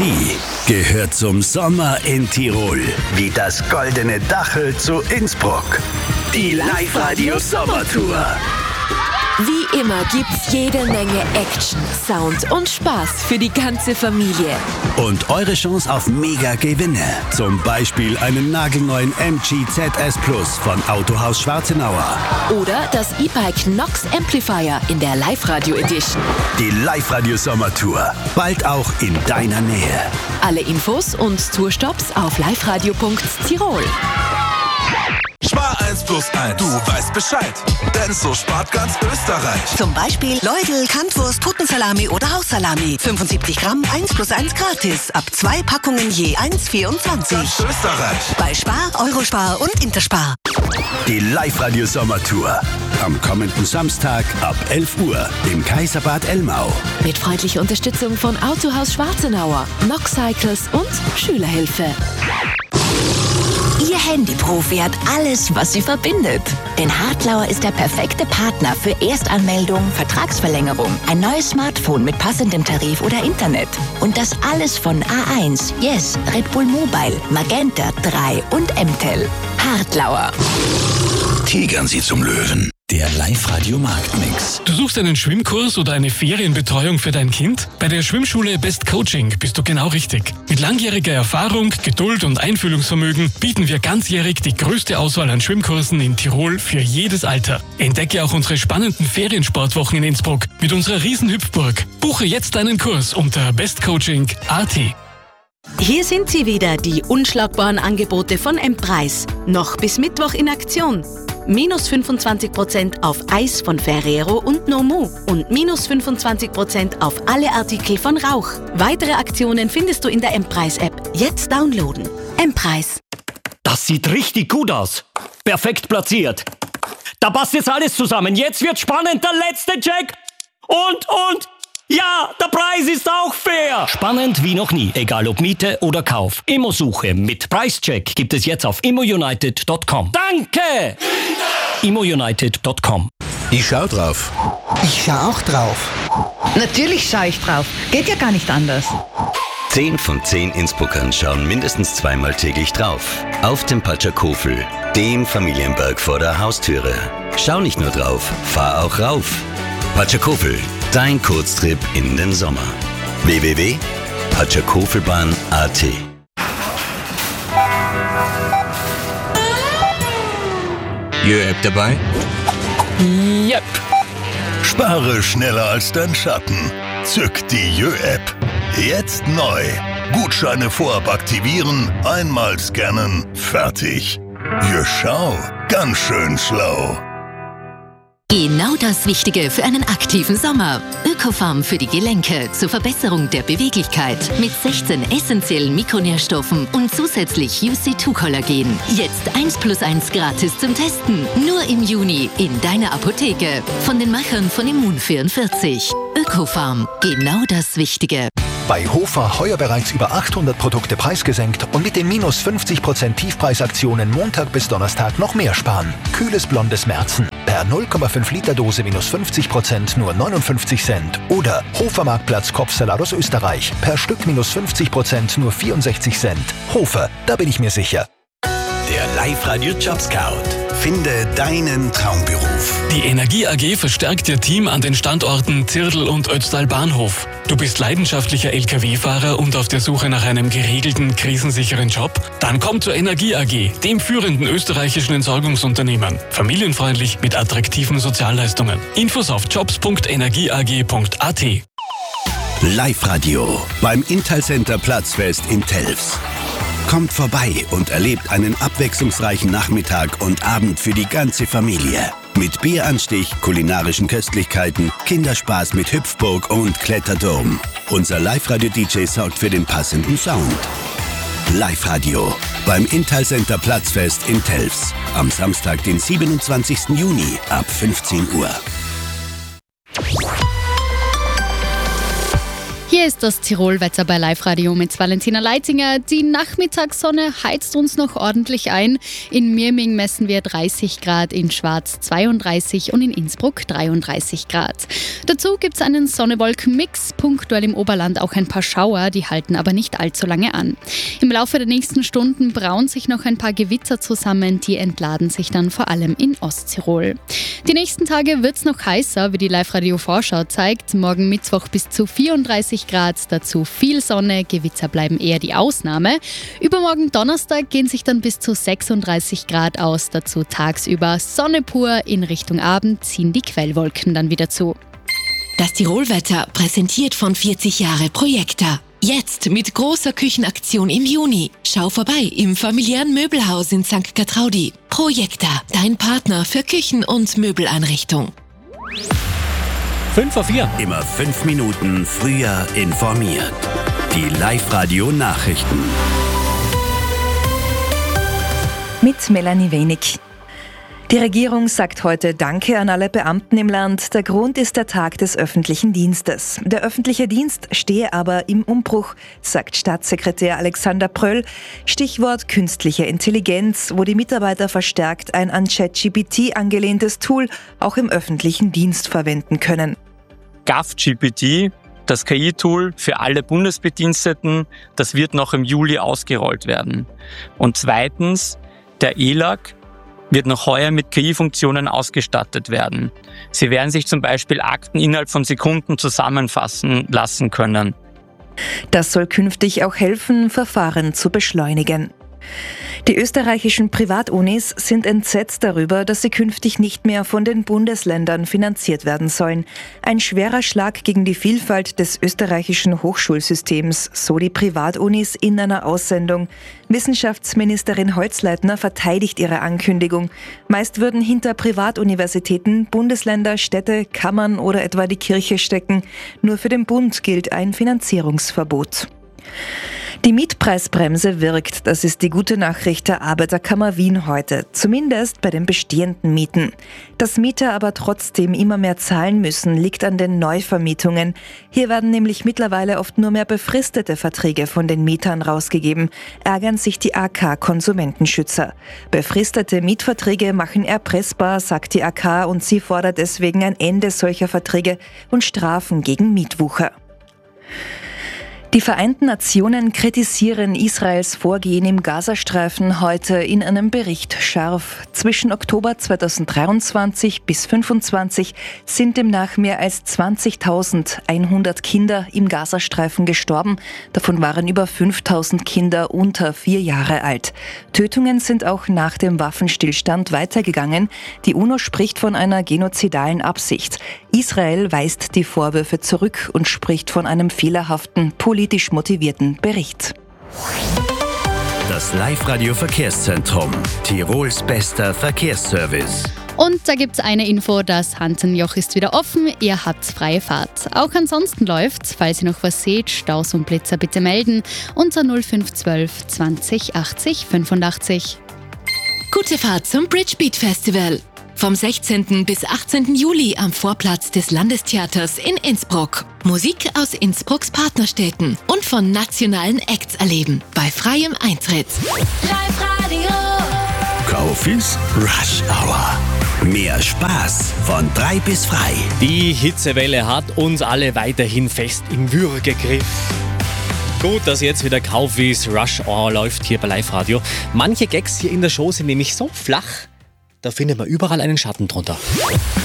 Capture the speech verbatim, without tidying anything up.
Die gehört zum Sommer in Tirol, wie das goldene Dachel zu Innsbruck. Die Live-Radio Sommertour. Wie immer gibt's jede Menge Action, Sound und Spaß für die ganze Familie. Und eure Chance auf Mega-Gewinne. Zum Beispiel einen nagelneuen M G Z S Plus von Autohaus Schwarzenauer. Oder das E-Bike Nox Amplifier in der Live-Radio Edition. Die Live-Radio Sommertour. Bald auch in deiner Nähe. Alle Infos und Tourstops auf liveradio punkt tirol. Spar eins plus eins, du weißt Bescheid, denn so spart ganz Österreich. Zum Beispiel Leudl, Kantwurst, Putensalami oder Haussalami. fünfundsiebzig Gramm, eins plus eins gratis. Ab zwei Packungen je eins Komma vierundzwanzig. Ganz Österreich. Bei Spar, Eurospar und Interspar. Die Live-Radio Sommertour. Am kommenden Samstag ab elf Uhr im Kaiserbad Elmau. Mit freundlicher Unterstützung von Autohaus Schwarzenauer, Nox Cycles und Schülerhilfe. Ihr Handyprofi hat alles, was sie verbindet. Denn Hartlauer ist der perfekte Partner für Erstanmeldung, Vertragsverlängerung, ein neues Smartphone mit passendem Tarif oder Internet. Und das alles von A eins, Yes, Red Bull Mobile, Magenta drei und M T E L. Hartlauer. Tigern Sie zum Löwen. Der Live-Radio-Marktmix. Du suchst einen Schwimmkurs oder eine Ferienbetreuung für dein Kind? Bei der Schwimmschule Best Coaching bist du genau richtig. Mit langjähriger Erfahrung, Geduld und Einfühlungsvermögen bieten wir ganzjährig die größte Auswahl an Schwimmkursen in Tirol für jedes Alter. Entdecke auch unsere spannenden Feriensportwochen in Innsbruck mit unserer Riesenhüpfburg. Buche jetzt deinen Kurs unter bestcoaching punkt a t. Hier sind sie wieder, die unschlagbaren Angebote von M-Preis. Noch bis Mittwoch in Aktion. Minus fünfundzwanzig Prozent auf Eis von Ferrero und Nomu und minus fünfundzwanzig Prozent auf alle Artikel von Rauch. Weitere Aktionen findest du in der M-Preis-App. Jetzt downloaden. M-Preis. Das sieht richtig gut aus. Perfekt platziert. Da passt jetzt alles zusammen. Jetzt wird spannend. Der letzte Check. Und, und... Ja, der Preis ist auch fair. Spannend wie noch nie, egal ob Miete oder Kauf. Immosuche mit Preischeck gibt es jetzt auf immounited punkt com. Danke! immounited punkt com. Ich schau drauf. Ich schau auch drauf. Natürlich schau ich drauf. Geht ja gar nicht anders. Zehn von zehn Innsbruckern schauen mindestens zweimal täglich drauf. Auf dem Patschakofel, dem Familienberg vor der Haustüre. Schau nicht nur drauf, fahr auch rauf. Patschakofel, dein Kurztrip in den Sommer. w w w punkt patschakofel-bahn punkt a t. Jö-App dabei? Yep. Spare schneller als dein Schatten. Zück die Jö-App. Jetzt neu. Gutscheine vorab aktivieren, einmal scannen, fertig. Jö, schau, ganz schön schlau. Genau das Wichtige für einen aktiven Sommer. Ökofarm für die Gelenke zur Verbesserung der Beweglichkeit mit sechzehn essentiellen Mikronährstoffen und zusätzlich U C zwei Kollagen. Jetzt eins plus eins gratis zum Testen. Nur im Juni in deiner Apotheke. Von den Machern von Immun vierundvierzig. Ökofarm. Genau das Wichtige. Bei Hofer heuer bereits über achthundert Produkte preisgesenkt und mit den minus fünfzig Prozent Tiefpreisaktionen Montag bis Donnerstag noch mehr sparen. Kühles blondes Märzen. Per null Komma fünf Liter Dose minus fünfzig Prozent nur neunundfünfzig Cent. Oder Hofer Marktplatz Kopfsalat aus Österreich. Per Stück minus fünfzig Prozent nur vierundsechzig Cent. Hofer, da bin ich mir sicher. Der Live-Radio Job Scout. Finde deinen Traumberuf. Die Energie A G verstärkt ihr Team an den Standorten Zirdl und Ötztal Bahnhof. Du bist leidenschaftlicher L K W-Fahrer und auf der Suche nach einem geregelten, krisensicheren Job? Dann komm zur Energie A G, dem führenden österreichischen Entsorgungsunternehmen. Familienfreundlich mit attraktiven Sozialleistungen. Infos auf jobs punkt energieag punkt a t. Live-Radio beim Intal Center Platzfest in Telfs. Kommt vorbei und erlebt einen abwechslungsreichen Nachmittag und Abend für die ganze Familie. Mit Bieranstich, kulinarischen Köstlichkeiten, Kinderspaß mit Hüpfburg und Kletterdom. Unser Live-Radio-D J sorgt für den passenden Sound. Live-Radio beim Intal Center Platzfest in Telfs. Am Samstag, den siebenundzwanzigsten Juni ab fünfzehn Uhr. Hier ist das Tirolwetter bei Live-Radio mit Valentina Leitinger. Die Nachmittagssonne heizt uns noch ordentlich ein. In Mirming messen wir dreißig Grad, in Schwaz zweiunddreißig und in Innsbruck dreiunddreißig Grad. Dazu gibt es einen Sonne-Wolken-Mix, punktuell im Oberland auch ein paar Schauer, die halten aber nicht allzu lange an. Im Laufe der nächsten Stunden brauen sich noch ein paar Gewitter zusammen, die entladen sich dann vor allem in Osttirol. Die nächsten Tage wird es noch heißer, wie die Live-Radio-Vorschau zeigt. Morgen Mittwoch bis zu vierunddreißig Grad, dazu viel Sonne, Gewitter bleiben eher die Ausnahme. Übermorgen Donnerstag gehen sich dann bis zu sechsunddreißig Grad aus, dazu tagsüber Sonne pur, in Richtung Abend ziehen die Quellwolken dann wieder zu. Das Tirolwetter präsentiert von vierzig Jahre Projekta. Jetzt mit großer Küchenaktion im Juni. Schau vorbei im familiären Möbelhaus in Sankt Gertraudi. Projekta, dein Partner für Küchen- und Möbeleinrichtung. fünf vor vier. Immer fünf Minuten früher informiert. Die Live-Radio-Nachrichten. Mit Melanie Wenig. Die Regierung sagt heute Danke an alle Beamten im Land. Der Grund ist der Tag des öffentlichen Dienstes. Der öffentliche Dienst stehe aber im Umbruch, sagt Staatssekretär Alexander Pröll. Stichwort künstliche Intelligenz, wo die Mitarbeiter verstärkt ein an ChatGPT angelehntes Tool auch im öffentlichen Dienst verwenden können. GovGPT, das K I-Tool für alle Bundesbediensteten, das wird noch im Juli ausgerollt werden. Und zweitens, der E L A G wird noch heuer mit K I-Funktionen ausgestattet werden. Sie werden sich zum Beispiel Akten innerhalb von Sekunden zusammenfassen lassen können. Das soll künftig auch helfen, Verfahren zu beschleunigen. Die österreichischen Privatunis sind entsetzt darüber, dass sie künftig nicht mehr von den Bundesländern finanziert werden sollen. Ein schwerer Schlag gegen die Vielfalt des österreichischen Hochschulsystems, so die Privatunis in einer Aussendung. Wissenschaftsministerin Holzleitner verteidigt ihre Ankündigung. Meist würden hinter Privatuniversitäten Bundesländer, Städte, Kammern oder etwa die Kirche stecken. Nur für den Bund gilt ein Finanzierungsverbot. Die Mietpreisbremse wirkt, das ist die gute Nachricht der Arbeiterkammer Wien heute, zumindest bei den bestehenden Mieten. Dass Mieter aber trotzdem immer mehr zahlen müssen, liegt an den Neuvermietungen. Hier werden nämlich mittlerweile oft nur mehr befristete Verträge von den Mietern rausgegeben, ärgern sich die A K-Konsumentenschützer. Befristete Mietverträge machen erpressbar, sagt die A K, und sie fordert deswegen ein Ende solcher Verträge und Strafen gegen Mietwucher. Die Vereinten Nationen kritisieren Israels Vorgehen im Gazastreifen heute in einem Bericht scharf. Zwischen Oktober zweitausenddreiundzwanzig bis zweitausendfünfundzwanzig sind demnach mehr als zwanzigtausendeinhundert Kinder im Gazastreifen gestorben. Davon waren über fünftausend Kinder unter vier Jahre alt. Tötungen sind auch nach dem Waffenstillstand weitergegangen. Die UNO spricht von einer genozidalen Absicht. Israel weist die Vorwürfe zurück und spricht von einem fehlerhaften, politisch motivierten Bericht. Das Live-Radio-Verkehrszentrum. Tirols bester Verkehrsservice. Und da gibt's eine Info, das Hantenjoch ist wieder offen, ihr habt freie Fahrt. Auch ansonsten läuft's, falls ihr noch was seht, Staus und Blitzer bitte melden unter null fünf eins zwei zwanzig achtzig fünfundachtzig. Gute Fahrt zum Bridge Beat Festival. Vom sechzehnten bis achtzehnten Juli am Vorplatz des Landestheaters in Innsbruck. Musik aus Innsbrucks Partnerstädten und von nationalen Acts erleben. Bei freiem Eintritt. Live-Radio. Kaufis Rush Hour. Mehr Spaß von drei bis frei. Die Hitzewelle hat uns alle weiterhin fest im Würgegriff. Gut, dass jetzt wieder Kaufis Rush Hour läuft hier bei Live-Radio. Manche Gags hier in der Show sind nämlich so flach, da findet man überall einen Schatten drunter.